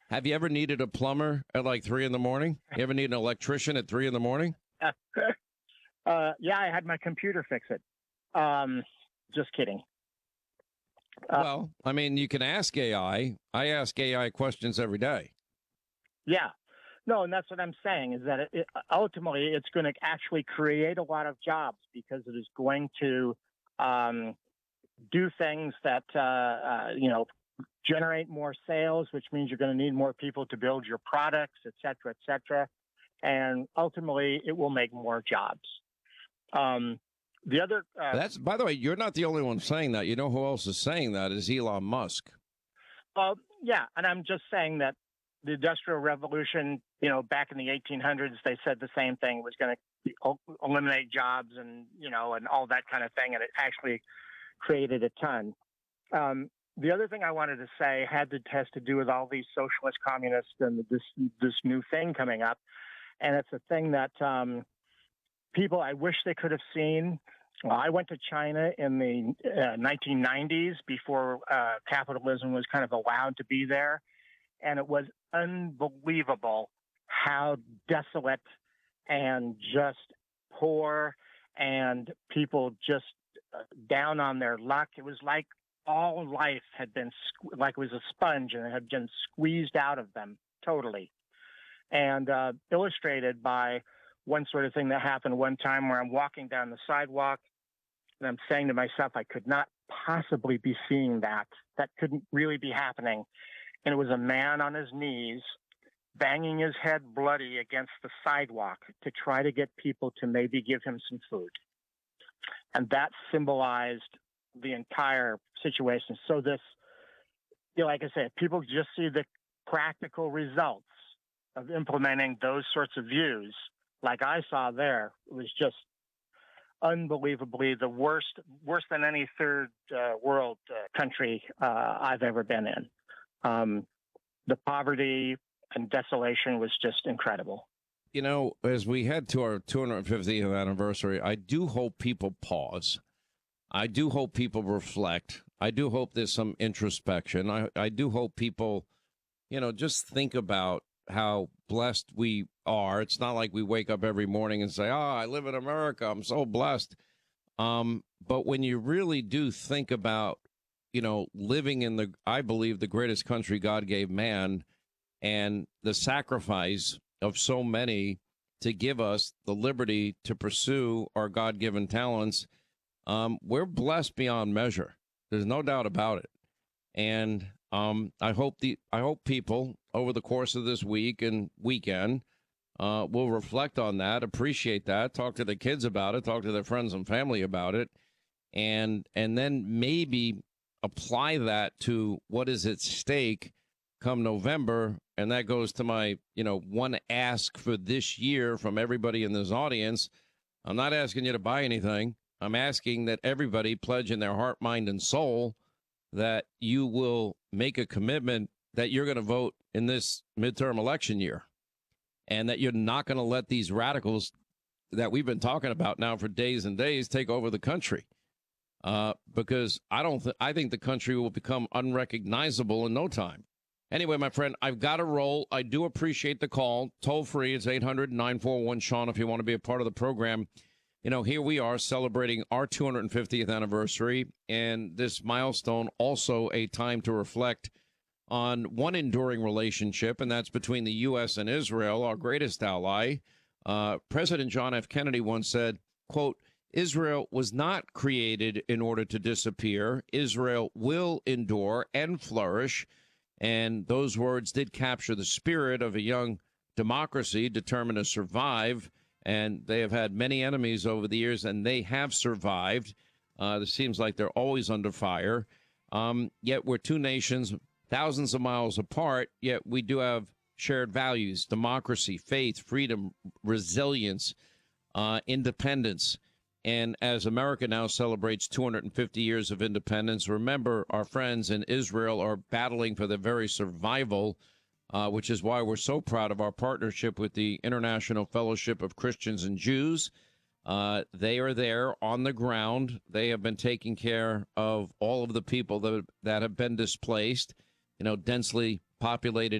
Have you ever needed a plumber at like 3 in the morning? You ever need an electrician at 3 in the morning? Yeah, I had my computer fix it. Just kidding. Well, I mean, you can ask AI. I ask AI questions every day. Yeah. No, and that's what I'm saying is that ultimately it's going to actually create a lot of jobs because it is going to do things that, generate more sales, which means you're going to need more people to build your products, et cetera, et cetera. And ultimately it will make more jobs. The other That's, by the way, you're not the only one saying that. You know who else is saying that is Elon Musk. Yeah, and I'm just saying that the Industrial Revolution, back in the 1800s, they said the same thing. It was going to eliminate jobs and all that kind of thing, and it actually created a ton. The other thing I wanted to say has to do with all these socialist communists and this new thing coming up, and it's a thing that people I wish they could have seen. Well, I went to China in the 1990s before capitalism was kind of allowed to be there. And it was unbelievable how desolate and just poor and people just down on their luck. It was like all life had been like it was a sponge and it had been squeezed out of them totally. And illustrated by one sort of thing that happened one time where I'm walking down the sidewalk and I'm saying to myself, I could not possibly be seeing that. That couldn't really be happening. And it was a man on his knees banging his head bloody against the sidewalk to try to get people to maybe give him some food. And that symbolized the entire situation. So this, like I said, people just see the practical results of implementing those sorts of views like I saw there. It was just unbelievably the worse than any third world country I've ever been in. The poverty and desolation was just incredible. As we head to our 250th anniversary, I do hope people pause. I do hope people reflect. I do hope there's some introspection. I do hope people, just think about how blessed we are. It's not like we wake up every morning and say, I live in America. I'm so blessed. But when you really do think about, living in I believe, the greatest country God gave man and the sacrifice of so many to give us the liberty to pursue our God-given talents, we're blessed beyond measure. There's no doubt about it. And I hope people over the course of this week and weekend will reflect on that, appreciate that, talk to the kids about it, talk to their friends and family about it, and then maybe apply that to what is at stake come November. And that goes to my, one ask for this year from everybody in this audience. I'm not asking you to buy anything. I'm asking that everybody pledge in their heart, mind, and soul that you will make a commitment that you're going to vote in this midterm election year and that you're not going to let these radicals that we've been talking about now for days and days take over the country. Because I think the country will become unrecognizable in no time. Anyway, my friend, I've got to roll. I do appreciate the call. Toll free. It's 800-941-SEAN if you want to be a part of the program. Here we are celebrating our 250th anniversary, and this milestone also a time to reflect on one enduring relationship, and that's between the U.S. and Israel, our greatest ally. President John F. Kennedy once said, quote, Israel was not created in order to disappear. Israel will endure and flourish. And those words did capture the spirit of a young democracy determined to survive. And they have had many enemies over the years, and they have survived. It seems like they're always under fire. Yet we're two nations thousands of miles apart, yet we do have shared values: democracy, faith, freedom, resilience, independence. And as America now celebrates 250 years of independence, remember our friends in Israel are battling for their very survival, which is why we're so proud of our partnership with the International Fellowship of Christians and Jews. They are there on the ground. They have been taking care of all of the people that have been displaced, densely populated